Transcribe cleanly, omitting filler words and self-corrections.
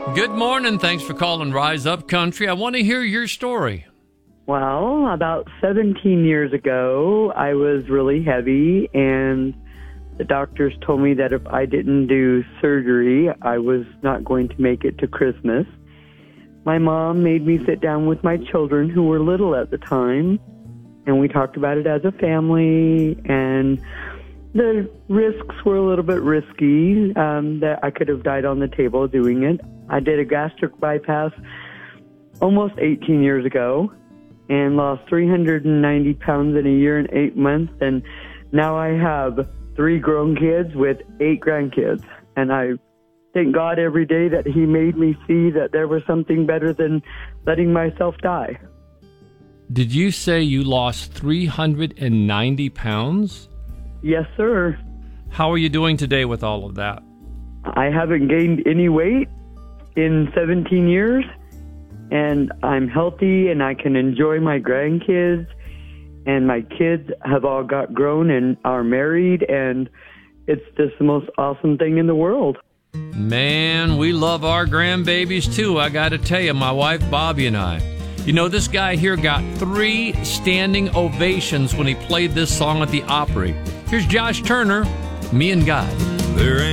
Good morning. Thanks for calling Rise Up Country. I want to hear your story. Well, about 17 years ago, I was really heavy, and the doctors told me that if I didn't do surgery, I was not going to make it to Christmas. My mom made me sit down with my children, who were little at the time, and we talked about it as a family, and the risks were a little bit risky, that I could have died on the table doing it. I did a gastric bypass almost 18 years ago and lost 390 pounds in a year and 8 months, and now I have 3 grown kids with 8 grandkids, and I thank God every day that He made me see that there was something better than letting myself die. Did you say you lost 390 pounds? Yes, sir. How are you doing today with all of that? I haven't gained any weight in 17 years, and I'm healthy, and I can enjoy my grandkids, and my kids have all got grown and are married, and it's just the most awesome thing in the world. Man, we love our grandbabies too. I got to tell you, my wife Bobby and I. You know, this guy here got 3 standing ovations when he played this song at the Opry. Here's Josh Turner, Me and God. There ain't